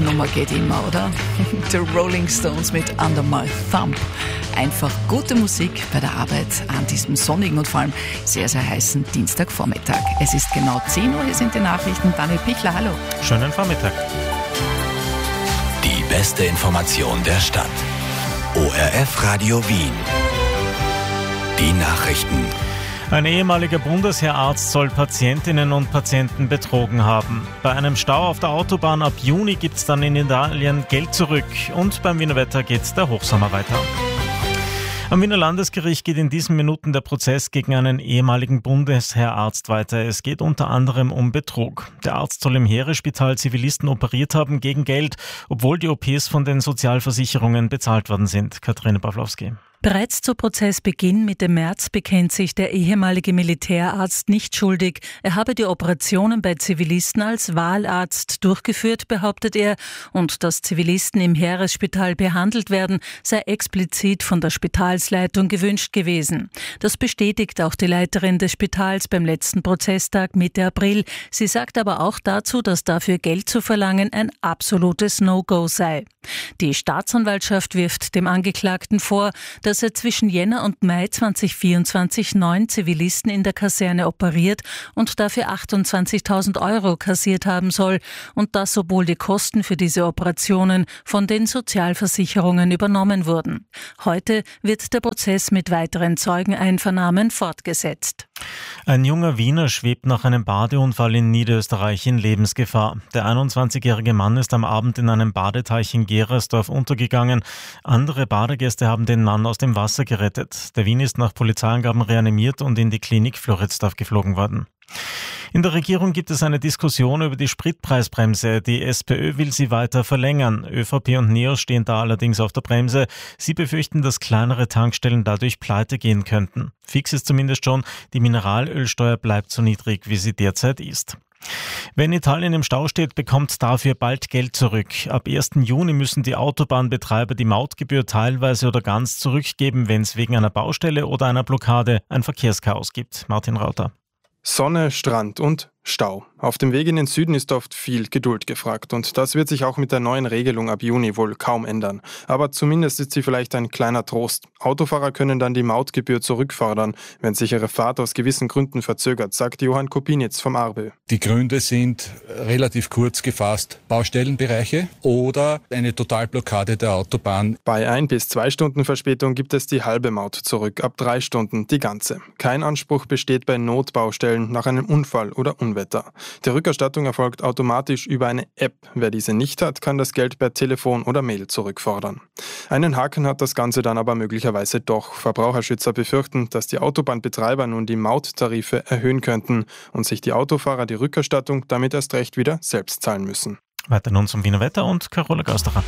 Rocknummer geht immer, oder? The Rolling Stones mit Under My Thumb. Einfach gute Musik bei der Arbeit an diesem sonnigen und vor allem sehr, sehr heißen Dienstagvormittag. Es ist genau 10 Uhr, hier sind die Nachrichten. Daniel Pichler, hallo. Schönen Vormittag. Die beste Information der Stadt. ORF Radio Wien. Die Nachrichten. Ein ehemaliger Bundesheerarzt soll Patientinnen und Patienten betrogen haben. Bei einem Stau auf der Autobahn ab Juni gibt es dann in Italien Geld zurück. Und beim Wiener Wetter geht der Hochsommer weiter. Am Wiener Landesgericht geht in diesen Minuten der Prozess gegen einen ehemaligen Bundesheerarzt weiter. Es geht unter anderem um Betrug. Der Arzt soll im Heeresspital Zivilisten operiert haben gegen Geld, obwohl die OPs von den Sozialversicherungen bezahlt worden sind. Katharina Pawlowski. Bereits zu Prozessbeginn Mitte März bekennt sich der ehemalige Militärarzt nicht schuldig. Er habe die Operationen bei Zivilisten als Wahlarzt durchgeführt, behauptet er, und dass Zivilisten im Heeresspital behandelt werden, sei explizit von der Spitalsleitung gewünscht gewesen. Das bestätigt auch die Leiterin des Spitals beim letzten Prozesstag Mitte April. Sie sagt aber auch dazu, dass dafür Geld zu verlangen ein absolutes No-Go sei. Die Staatsanwaltschaft wirft dem Angeklagten vor, dass er zwischen Jänner und Mai 2024 9 Zivilisten in der Kaserne operiert und dafür 28.000 Euro kassiert haben soll, und das, obwohl die Kosten für diese Operationen von den Sozialversicherungen übernommen wurden. Heute wird der Prozess mit weiteren Zeugeneinvernahmen fortgesetzt. Ein junger Wiener schwebt nach einem Badeunfall in Niederösterreich in Lebensgefahr. Der 21-jährige Mann ist am Abend in einem Badeteich in Gerersdorf untergegangen. Andere Badegäste haben den Mann aus dem Wasser gerettet. Der Wien ist nach Polizeiangaben reanimiert und in die Klinik Floridsdorf geflogen worden. In der Regierung gibt es eine Diskussion über die Spritpreisbremse. Die SPÖ will sie weiter verlängern. ÖVP und NEOS stehen da allerdings auf der Bremse. Sie befürchten, dass kleinere Tankstellen dadurch pleite gehen könnten. Fix ist zumindest schon, die Mineralölsteuer bleibt so niedrig, wie sie derzeit ist. Wenn Italien im Stau steht, bekommt dafür bald Geld zurück. Ab 1. Juni müssen die Autobahnbetreiber die Mautgebühr teilweise oder ganz zurückgeben, wenn es wegen einer Baustelle oder einer Blockade ein Verkehrschaos gibt. Martin Rauter. Sonne, Strand und Stau. Auf dem Weg in den Süden ist oft viel Geduld gefragt, und das wird sich auch mit der neuen Regelung ab Juni wohl kaum ändern. Aber zumindest ist sie vielleicht ein kleiner Trost. Autofahrer können dann die Mautgebühr zurückfordern, wenn sich ihre Fahrt aus gewissen Gründen verzögert, sagt Johann Kopinitz vom ARBÖ. Die Gründe sind relativ kurz gefasst: Baustellenbereiche oder eine Totalblockade der Autobahn. Bei 1 bis 2 Stunden Verspätung gibt es die halbe Maut zurück, ab 3 Stunden die ganze. Kein Anspruch besteht bei Notbaustellen nach einem Unfall oder Unwetter. Die Rückerstattung erfolgt automatisch über eine App. Wer diese nicht hat, kann das Geld per Telefon oder Mail zurückfordern. Einen Haken hat das Ganze dann aber möglicherweise doch. Verbraucherschützer befürchten, dass die Autobahnbetreiber nun die Mauttarife erhöhen könnten und sich die Autofahrer die Rückerstattung damit erst recht wieder selbst zahlen müssen. Weiter nun zum Wiener Wetter und Carola Gausterer.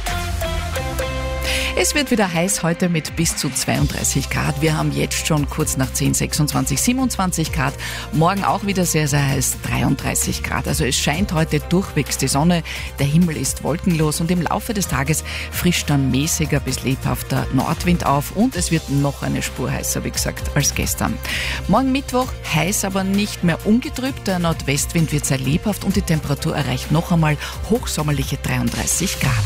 Es wird wieder heiß heute mit bis zu 32 Grad. Wir haben jetzt schon kurz nach 10, 26, 27 Grad. Morgen auch wieder sehr, sehr heiß, 33 Grad. Also es scheint heute durchwegs die Sonne. Der Himmel ist wolkenlos und im Laufe des Tages frischt dann mäßiger bis lebhafter Nordwind auf. Und es wird noch eine Spur heißer, wie gesagt, als gestern. Morgen Mittwoch heiß, aber nicht mehr ungetrübt. Der Nordwestwind wird sehr lebhaft und die Temperatur erreicht noch einmal hochsommerliche 33 Grad.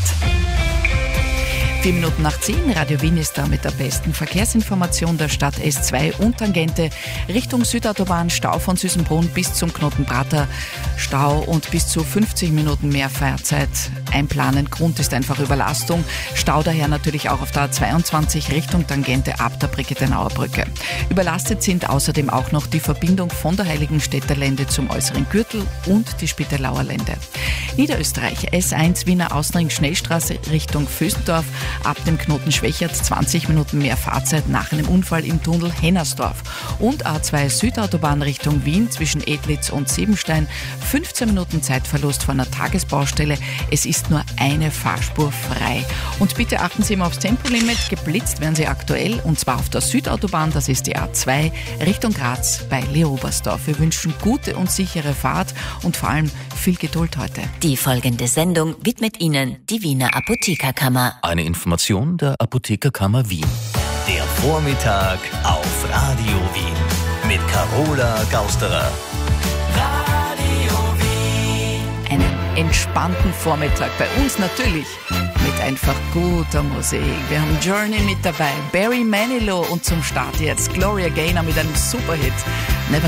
4 Minuten nach 10, Radio Wien ist da mit der besten Verkehrsinformation der Stadt. S2 und Tangente Richtung Südautobahn, Stau von Süßenbrunn bis zum Knoten Prater, Stau und bis zu 50 Minuten mehr Fahrzeit einplanen. Grund ist einfach Überlastung. Stau daher natürlich auch auf der A22 Richtung Tangente ab der Brigittenauer Brücke. Überlastet sind außerdem auch noch die Verbindung von der Heiligenstädter Lände zum äußeren Gürtel und die Spittelauer Lände. Niederösterreich, S1 Wiener Außenring Schnellstraße Richtung Vösendorf. Ab dem Knoten Schwächert 20 Minuten mehr Fahrzeit nach einem Unfall im Tunnel Hennersdorf. Und A2 Südautobahn Richtung Wien zwischen Edlitz und Siebenstein. 15 Minuten Zeitverlust von einer Tagesbaustelle. Es ist nur eine Fahrspur frei. Und bitte achten Sie immer aufs Tempolimit. Geblitzt werden Sie aktuell, und zwar auf der Südautobahn, das ist die A2, Richtung Graz bei Leobersdorf. Wir wünschen gute und sichere Fahrt und vor allem viel Geduld heute. Die folgende Sendung widmet Ihnen die Wiener Apothekerkammer. Eine Information der Apothekerkammer Wien. Der Vormittag auf Radio Wien mit Carola Gausterer. Einen entspannten Vormittag. Bei uns natürlich mit einfach guter Musik. Wir haben Journey mit dabei, Barry Manilow und zum Start jetzt Gloria Gaynor mit einem Superhit. Never